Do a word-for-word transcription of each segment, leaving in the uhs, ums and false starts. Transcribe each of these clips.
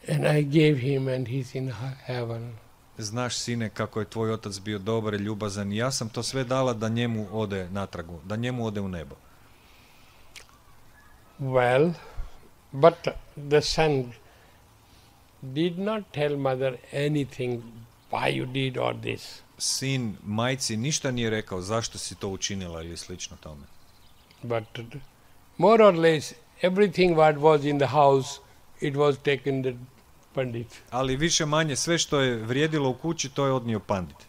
And I gave him and he's in heaven. Znaš, sine, kako je tvoj otac bio dobar i ljubazan i ja sam to sve dala da njemu ode natragu, da njemu ode u nebo. Well, but the son did not tell mother anything why you did all this. Sin majci ništa nije rekao zašto si to učinila ili slično tome. But more or less everything what was in the house, it was taken the pandit. Ali više manje sve što je vrijedilo u kući to je odnio pandit.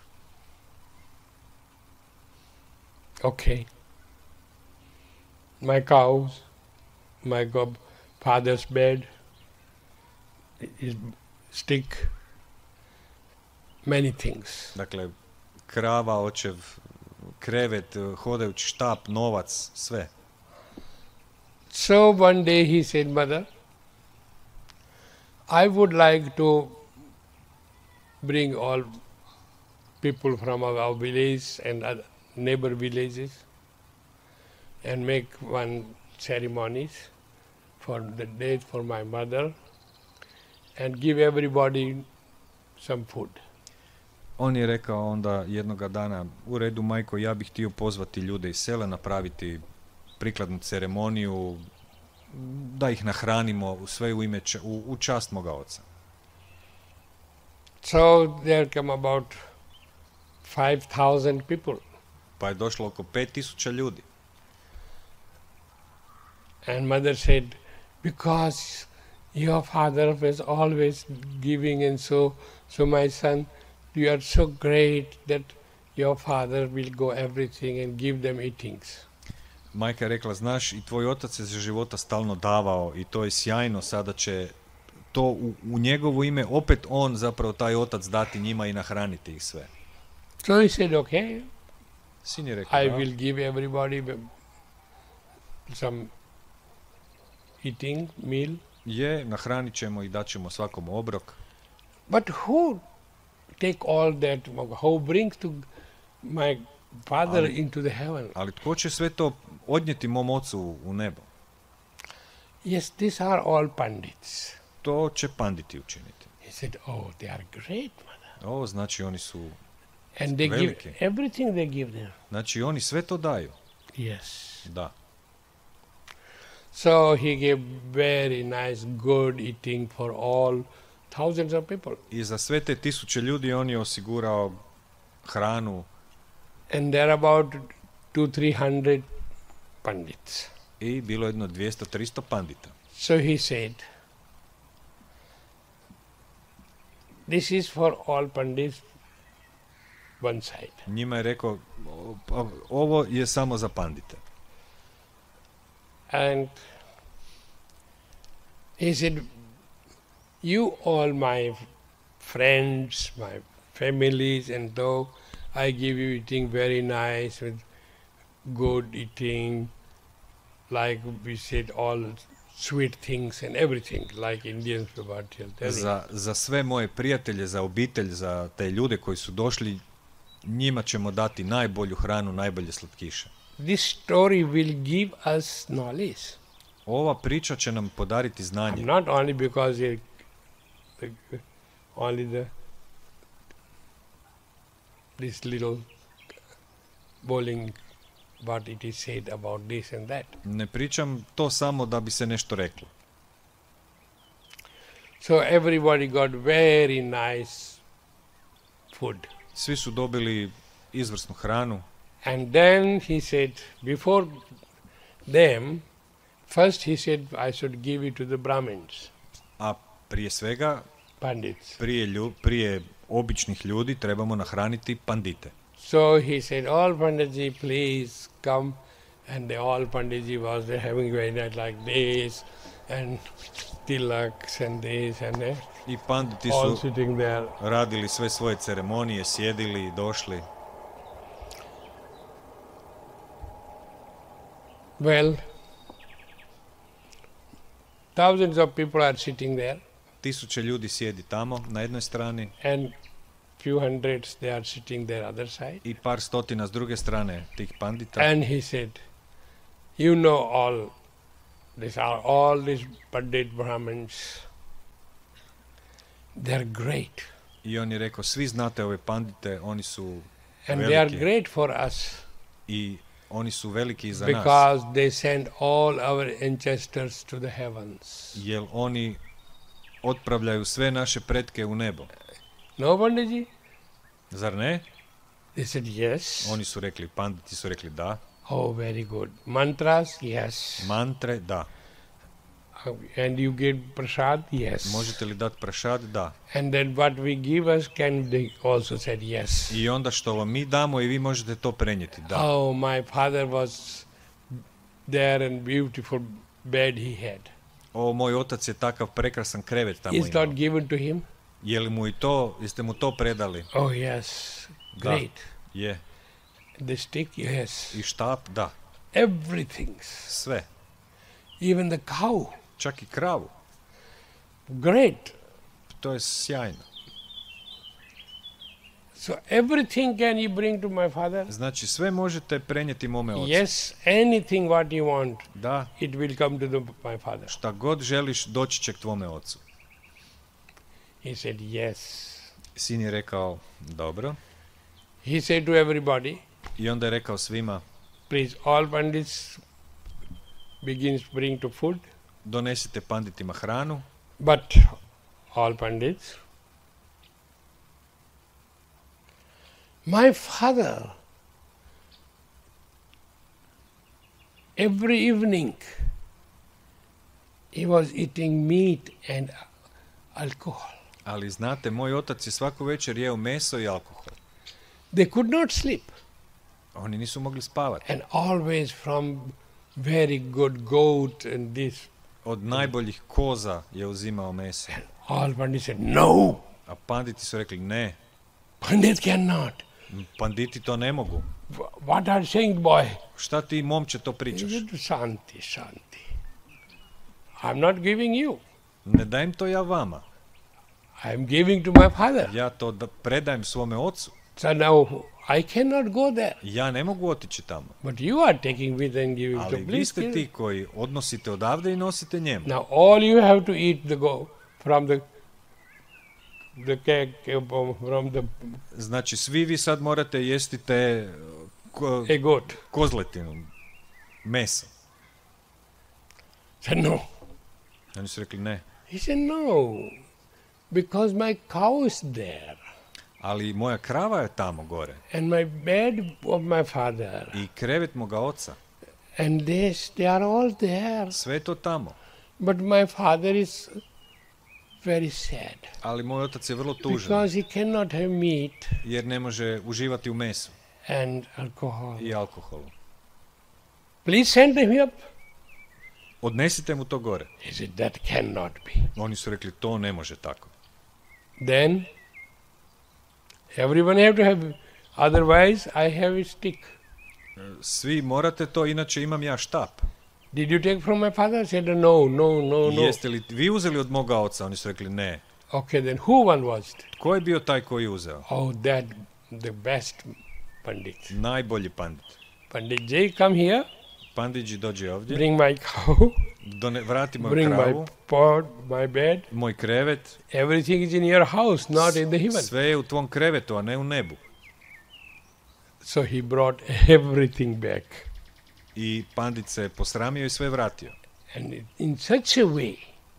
Okay. My cows, my gob, father's bed, his stick, many things. Dakle, krava, očev, krevet, hodajući štap, novac, sve. So one day he said, Mother, I would like to bring all people from our village and other neighbor villages and make one ceremonies for the death for my mother and give everybody some food. On je rekao onda jednoga dana, u redu majko, ja bih htio pozvati ljude iz sela, napraviti prikladnu ceremoniju, da ih nahranimo u sve u ime, u, u čast moga oca. So there come about five thousand people. Pa je došlo oko pet tisuća ljudi. And mother said, because your father was always giving and so, so my son, you are so great that your father will go everything and give them eatings. Majka je rekla, znaš, i tvoj otac je za života stalno davao i to je sjajno, sada će to u, u njegovo ime opet on, zapravo taj otac, dati njima i nahraniti ih sve. So he said, okay, Sin je rekao, I da, will give everybody some eating meal. je, nahranit ćemo i daćemo svakom obrok. But who take all that, who brings to my father Ali- into the heaven? Ali tko će sve to odnijeti mom ocu u nebo? Yes, these are all pandits. To će panditi učiniti. He said, oh, they are great, mother. O, znači oni su, And they veliki. give everything they give them. znači oni sve to daju. Yes. Da. So he gave very nice, good eating for all thousands of people. I za sve te tisuće ljudi on je osigurao hranu And there are about two, three hundred pandits. i bilo je jedno dvjesto tristo pandita. So he said, this is for all pandits, one side. Njima je rekao, "O- o- ovo je samo za pandite." And he said, you all my friends, my families, and though I give you eating very nice with good eating, like we said, all sweet things and everything, like Indians about telling. Za, za sve moje prijatelje, za obitelj, za te ljude koji su došli, njima ćemo dati najbolju hranu, najbolje slatkiše. This story will give us knowledge. Ova priča će nam podariti znanje. Not only because it, the, only the this little bowling, what it is said about this and that. Ne pričam to samo da bi se nešto reklo. So everybody got very nice food. Svi su dobili izvrsnu hranu. And then he said, before them, first he said, I should give it to the Brahmins, A prije svega, pandits. prije, lju, prije običnih ljudi trebamo nahraniti pandite. So he said, all Panditji, please come. And the all Panditji was there having very nice like this, and tilaks and this and that, I panditi all su sitting there. radili sve svoje ceremonije, sjedili, došli. Well, thousands of people are sitting there, Tisuće ljudi sjedi tamo na jednoj strani and few hundreds they are sitting there other side. i par stotina s druge strane tih pandita. And he said, you know all, these are all these Pandit Brahmins, They're great. I on je rekao, svi znate ove pandite, oni su And they are veliki great for us i oni su veliki i za nas, because they send all our ancestors to the heavens. jer oni otpravljaju sve naše pretke u nebo. No, Panditji? Zar ne? They said yes. Oni su rekli, panditi su rekli da. Oh, very good. Mantras? Yes. Mantre, da. Uh, And you give prasad? Yes. Možete li dati prašad? Da. And then what we give us, can they also said yes. I onda što vam mi damo i vi možete to prenijeti, da. Oh, my father was there and beautiful bed he had. O, moj otac je takav prekrasan krevet tamo Is imao. not given to him? Je li mu i to, jeste mu to predali? Oh, yes. Da. Great. Je. The stick? Yes. I štap? Da. Everything. Sve. Even the cow. Čak i kravu. Great. To je sjajno. So everything can you bring to my father? Znači, sve možete prenijeti mome ocu. Yes, anything what you want, Da, it will come to the, my father. šta god želiš, doći će k tvome ocu. He said, yes. Sin je rekao, dobro. He said to everybody, I onda je rekao svima, please, all pandits begins bring to food, donesite panditima hranu, but all pandits. My father, every evening, he was eating meat and alcohol. ali znate, moj otac je svaku večer jeo meso i alkohol. They could not sleep. Oni nisu mogli spavati. And always from very good goat and this. Od najboljih koza je uzimao meso. All pandits said, no, A panditi su rekli, ne, pandit cannot. panditi to ne mogu. Wh- What are you saying, boy? Šta ti, momče, to He pričaš? said, Shanti, Shanti. I'm not giving you. Ne dajem to ja vama. I'm giving to my father. Ja to da predajem svome ocu. So now I cannot go there. Ja ne mogu otići tamo. But you are taking with and giving to Ali vi please. ste give. ti koji odnosite odavde i nosite njemu. Now all you have to eat the go from the the cake um, from the Znači, svi vi sad morate jesti te ko, a goat. kozletinu, meso. Said no. Oni su rekli ne. He said no, because my cow is there Ali moja krava je tamo gore. and my bed of my father I krevet moga oca. and this they are all there. Sve je to tamo. But my father is very sad Ali moj otac je vrlo tužan. because he cannot have meat Jer ne može uživati u mesu and alcohol. i alkoholu. Please send him up. Odnesite mu to gore. He said that cannot be. Oni su rekli, to ne može tako. Then everyone have to have, otherwise I have a stick. Svi morate to, inače imam ja štap. Did you take from my father? Said no, no, no, no. Jeste li vi uzeli od moga oca? Oni su rekli ne. Okay, then who one was it? Ko je bio taj koji je uzeo? Oh, that the best pandit. Najbolji pandit. Pandit Jay, come here. Panditji dođe ovdje, Bring my cow. done, vrati moju Bring kravu, my pot, my bed. moj krevet. Everything is in your house, not in the heaven. Sve je u tvom krevetu, a ne u nebu. So he brought everything back. I pandit se posramio i sve vratio. And in such a way,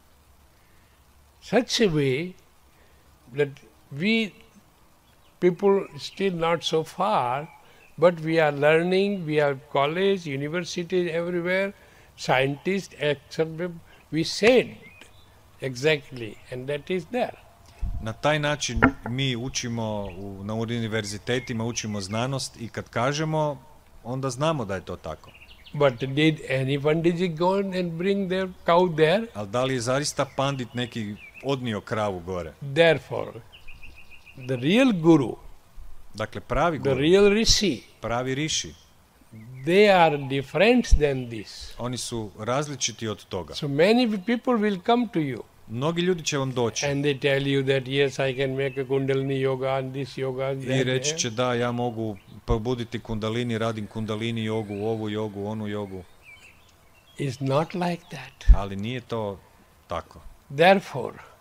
such a way that we people still not so far, but we are learning, we are college, universities everywhere, scientists, et cetera. We said exactly, and that is there. Na taj način mi učimo u, na univerzitetima, učimo znanost i kad kažemo, onda znamo da je to tako. But did any Panditji go and bring their cow there? Ali da li je zaista pandit neki odnio kravu gore? Therefore, the real guru, Dakle, pravi the guru, real rishi, pravi riši, they are different than this. oni su različiti od toga. So many people will come to you Mnogi ljudi će vam doći and they tell you that yes, I can make a Kundalini yoga and this yoga and i that. reći će da ja mogu probuditi kundalini, radim kundalini jogu, ovu jogu, onu jogu, It's not like that. ali nije to tako. Therefore,